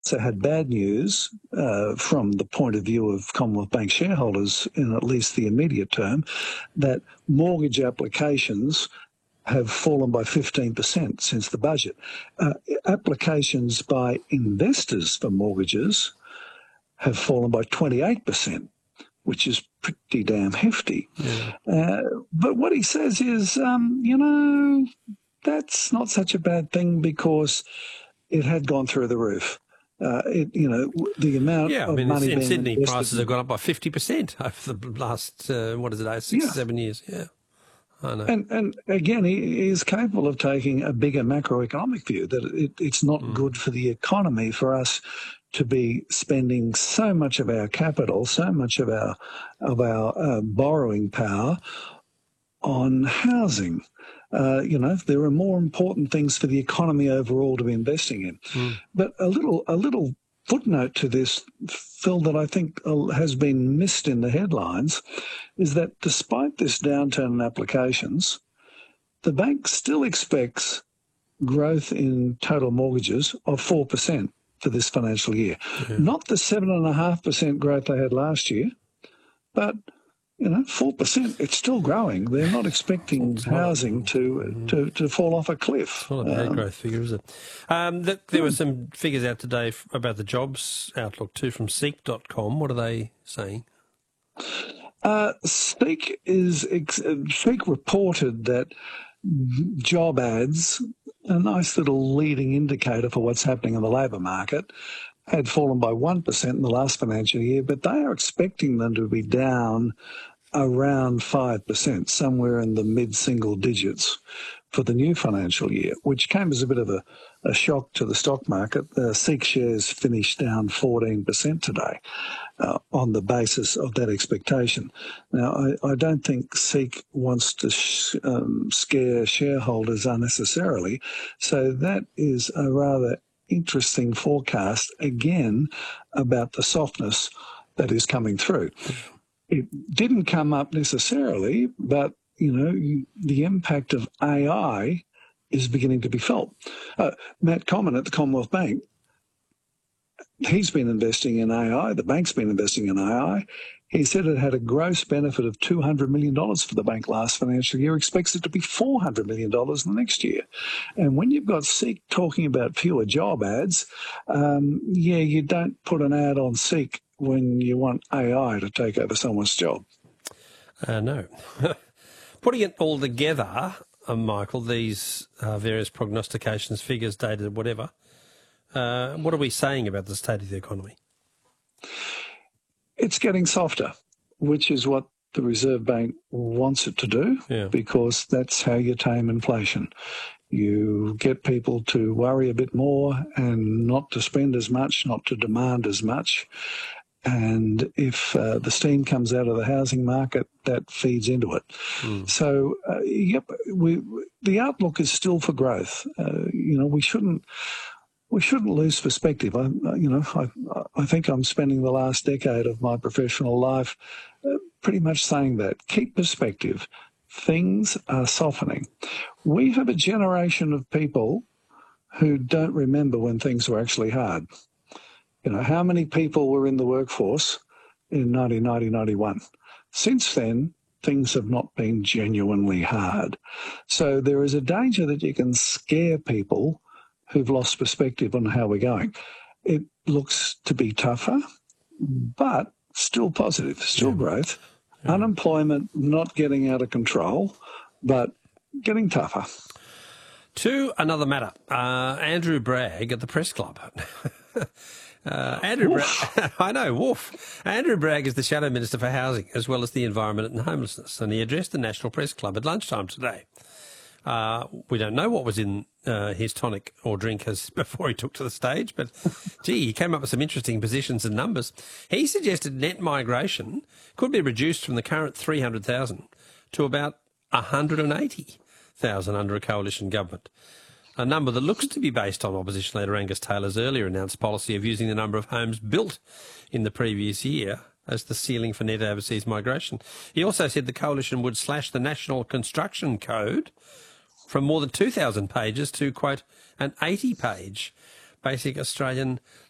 also had bad news from the point of view of Commonwealth Bank shareholders in at least the immediate term, that mortgage applications have fallen by 15% since the budget. Applications by investors for mortgages have fallen by 28%, which is pretty damn hefty. Yeah. But what he says is, that's not such a bad thing because it had gone through the roof. The amount of money in Sydney, invested, prices have gone up by 50% over the last, 7 years. Yeah, I know. And again, he is capable of taking a bigger macroeconomic view, that it's not good for the economy for us to be spending so much of our capital, so much of our borrowing power on housing. There are more important things for the economy overall to be investing in. But a little footnote to this, Phil, that I think has been missed in the headlines, is that despite this downturn in applications, the bank still expects growth in total mortgages of 4% for this financial year. Yeah. Not the 7.5% growth they had last year, but 4%, it's still growing. They're not expecting housing to fall off a cliff. It's not a bad growth figure, is it? There were some figures out today about the jobs outlook too from Seek.com. What are they saying? Seek reported that job ads, a nice little leading indicator for what's happening in the labour market, had fallen by 1% in the last financial year, but they are expecting them to be down around 5%, somewhere in the mid-single digits for the new financial year, which came as a bit of a shock to the stock market. Seek shares finished down 14% today on the basis of that expectation. Now, I don't think Seek wants to scare shareholders unnecessarily, so that is a rather interesting forecast, again, about the softness that is coming through. It didn't come up necessarily, but, the impact of AI is beginning to be felt. Matt Comyn at the Commonwealth Bank, he's been investing in AI, the bank's been investing in AI. He said it had a gross benefit of $200 million for the bank last financial year, expects it to be $400 million in the next year. And when you've got Seek talking about fewer job ads, you don't put an ad on Seek when you want AI to take over someone's job. No. Putting it all together, Michael, these various prognostications, figures, data, whatever, what are we saying about the state of the economy? It's getting softer, which is what the Reserve Bank wants it to do, because that's how you tame inflation. You get people to worry a bit more and not to spend as much, not to demand as much. And if the steam comes out of the housing market, that feeds into it. So, the outlook is still for growth. We shouldn't lose perspective. I think I'm spending the last decade of my professional life pretty much saying that. Keep perspective. Things are softening. We have a generation of people who don't remember when things were actually hard. How many people were in the workforce in 1991? Since then, things have not been genuinely hard. So there is a danger that you can scare people who've lost perspective on how we're going. It looks to be tougher, but still positive, still growth. Yeah. Unemployment not getting out of control, but getting tougher. To another matter, Andrew Bragg at the Press Club. Andrew Bragg, I know, woof. Andrew Bragg is the Shadow Minister for Housing as well as the Environment and Homelessness, and he addressed the National Press Club at lunchtime today. We don't know what was in his tonic or drink before he took to the stage, but, he came up with some interesting positions and numbers. He suggested net migration could be reduced from the current 300,000 to about 180,000 under a coalition government, a number that looks to be based on opposition leader Angus Taylor's earlier announced policy of using the number of homes built in the previous year as the ceiling for net overseas migration. He also said the coalition would slash the National Construction Code from more than 2,000 pages to, quote, an 80-page basic Australian